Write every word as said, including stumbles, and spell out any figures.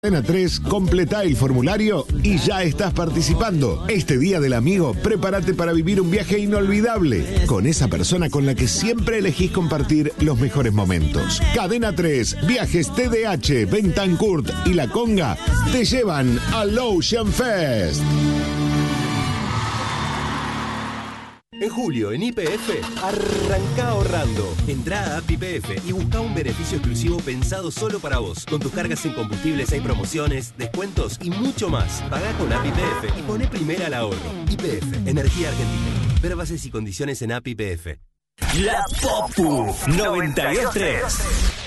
Cadena tres, completá el formulario y ya estás participando. Este Día del Amigo, prepárate para vivir un viaje inolvidable con esa persona con la que siempre elegís compartir los mejores momentos. Cadena tres, Viajes T D H, Bentancurt y La Conga te llevan al Ocean Fest. En julio, en Y P F, arranca ahorrando. Entrá a App Y P F y busca un beneficio exclusivo pensado solo para vos. Con tus cargas en combustibles hay promociones, descuentos y mucho más. Pagá con App Y P F y poné primera al ahorro. Y P F, Energía Argentina. Ver bases y condiciones en App Y P F. La Popu noventa y dos punto tres.